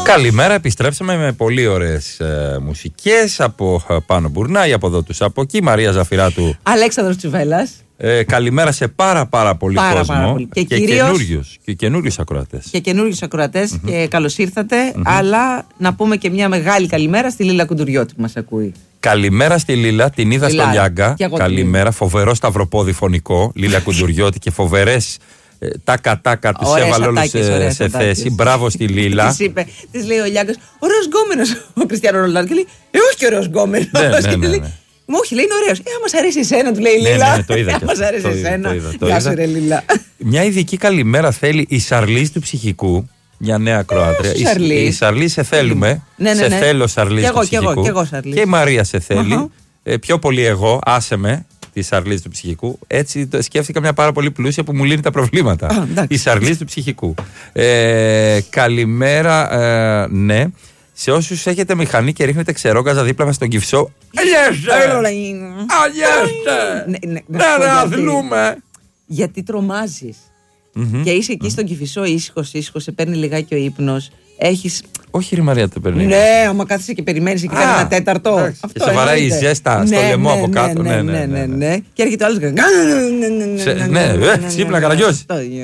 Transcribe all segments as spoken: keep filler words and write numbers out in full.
Καλημέρα, επιστρέψαμε με πολύ ωραίες ε, μουσικές από ε, Πάνο Μπουρνάη, από εδώ τους από εκεί, Μαρία Ζαφυράτου. Αλέξανδρος Τσουβέλλας. Ε, καλημέρα σε πάρα πάρα πολύ πάρα, κόσμο πάρα πολύ. Και, και κυρίως, καινούριους και καινούριους ακροατές. Και καινούριους ακροατές mm-hmm. και καλώς ήρθατε, mm-hmm. αλλά να πούμε και μια μεγάλη καλημέρα στη Λίλα Κουντουριώτη που μας ακούει. Καλημέρα στη Λίλα, την είδα στο Λιάγκα. Καλημέρα, φοβερό σταυροπόδι φωνικό, Λίλα Κουντουριώτη και φοβερές ε, τάκα τάκα τους έβαλε όλους σε, σε θέση. Μπράβο στη Λίλα. Της είπε, της λέει ο Λιάγκας, ωραίος γκόμενος ο Κριστιάνο Ρονάλντο. Και λέει, ε, όχι και ωραίος γκόμενος. Ναι, ναι, ναι, ναι. Όχι, λέει είναι ωραίος. Ε, άμα σ' αρέσει εσένα, του λέει η Λίλα. Ναι, ναι, το είδα. Άμα σ' αρέσει εσένα. Γεια σου, ρε Λίλα. Μια ειδική καλημέρα θέλει η Σαρλής του Ψυχικού. Μια νέα Κροάτρια. Η Σαρλή. Η Σαρλή σε θέλουμε. Ναι, ναι, ναι. Σε θέλω, Σαρλή του Ψυχικού. Και εγώ, Σαρλή. Και η Μαρία σε θέλει. Uh-huh. Ε, πιο πολύ εγώ, άσε με, τη Σαρλής του Ψυχικού. Έτσι το σκέφτηκα μια πάρα πολύ πλούσια που μου λύνει τα προβλήματα. Ah, η Σαρλής του Ψυχικού. Ε, καλημέρα, ε, ναι. Σε όσους έχετε μηχανή και ρίχνετε ξερόγκαζα δίπλα μας στον Κυφσό. Αγιέστε! Αγιέστε! Ναι, ρε, αθλούμε! Γιατί τρομάζεις. Mm-hmm. Και είσαι εκεί mm-hmm. στον Κηφισό ήσυχος, ήσυχος, σε παίρνει λιγάκι ο ύπνος. Έχεις... Όχι, ρε Μαρία, το παίρνει. Ναι, άμα κάθεσαι και περιμένεις εκεί κάνει ένα τέταρτο. Αυτό και σε βαράει η ζέστα στο λαιμό από κάτω. Ναι, ναι, ναι, ναι. Και έρχεται ο άλλος. Ναι, ξύπνα, Καραγιώση.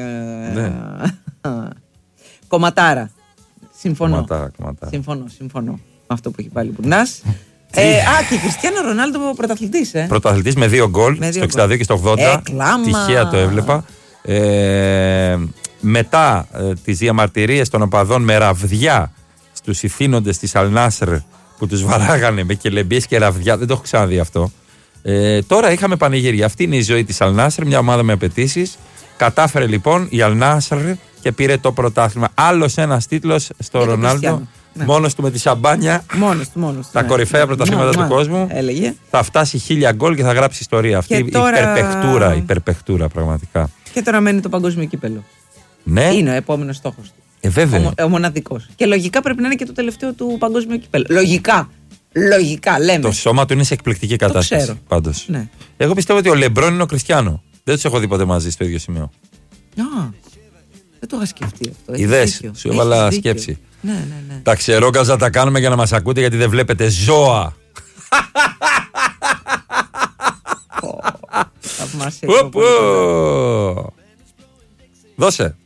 Κομματάρα. Συμφωνώ. Κομματάρα, κομματάρα. Συμφωνώ, συμφωνώ με αυτό που έχει πάλι Μπουρνάς. ε, α, και Κριστιάνο Ρονάλντο πρωταθλητής. Ε. Πρωταθλητής με δύο γκολ, στο εξήντα δύο και στο ογδόντα. Ε, τυχαία το έβλεπα. Ε, μετά ε, τις διαμαρτυρίες των οπαδών με ραβδιά στους ηθήνοντες της Αλνάσρ που τους βαράγανε με κελεμπίες και ραβδιά, δεν το έχω ξαναδεί αυτό. Ε, τώρα είχαμε πανηγύρια. Αυτή είναι η ζωή της Αλνάσρ, μια ομάδα με απαιτήσεις. Κατάφερε λοιπόν η Αλνάσρ και πήρε το πρωτάθλημα. Άλλος ένας τίτλος στο Ρονάλντο. Ναι. Μόνος του με τη σαμπάνια. Μόνος του, μόνος του. Τα ναι. κορυφαία ναι. πρωταθλήματα ναι. του κόσμου. Έλεγε. Θα φτάσει χίλια γκολ και θα γράψει ιστορία. Αυτή η τώρα... υπερπεχτούρα, υπερπεχτούρα πραγματικά. Και τώρα μένει το παγκόσμιο κύπελο. Ναι. Είναι ο επόμενος στόχος του. Ε, βέβαια. Ο, ο μοναδικός. Και λογικά πρέπει να είναι και το τελευταίο του παγκόσμιο κύπελο. Λογικά. Λογικά, λέμε. Το σώμα του είναι σε εκπληκτική κατάσταση. Πάντως. Ναι. Εγώ πιστεύω ότι ο Λεμπρόν είναι ο Κριστιάνο. Δεν τους έχω δει ποτέ μαζί στο ίδιο σημείο. Α, δεν το είχα σκεφτεί αυτό. Ιδέες, σου έβαλα σκέψη. Ναι, ναι, ναι. Τα ξερόγκαζα τα κάνουμε για να μας ακούτε γιατί δεν βλέπετε ζώα. Δώσε.